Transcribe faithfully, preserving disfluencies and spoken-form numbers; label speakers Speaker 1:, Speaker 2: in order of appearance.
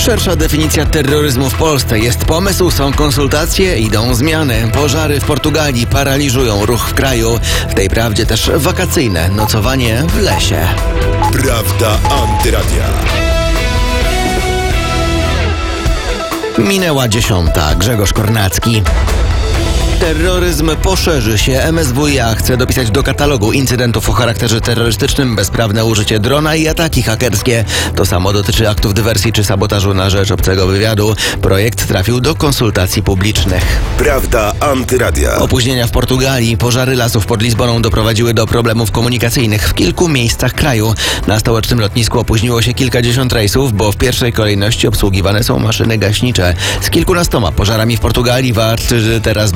Speaker 1: Szersza definicja terroryzmu w Polsce. Jest pomysł, są konsultacje, idą zmiany. Pożary w Portugalii paraliżują ruch w kraju. W tej prawdzie też wakacyjne nocowanie w lesie.
Speaker 2: Prawda Antyradia.
Speaker 1: Minęła dziesiąta. Grzegorz Kornacki. Terroryzm poszerzy się. M S W iA chce dopisać do katalogu incydentów o charakterze terrorystycznym bezprawne użycie drona i ataki hakerskie. To samo dotyczy aktów dywersji czy sabotażu na rzecz obcego wywiadu. Projekt trafił do konsultacji publicznych.
Speaker 2: Prawda Antyradia.
Speaker 1: Opóźnienia w Portugalii. Pożary lasów pod Lizboną doprowadziły do problemów komunikacyjnych w kilku miejscach kraju. Na stołecznym lotnisku opóźniło się kilkadziesiąt rejsów, bo w pierwszej kolejności obsługiwane są maszyny gaśnicze. Z kilkunastoma pożarami w Portugalii walczy teraz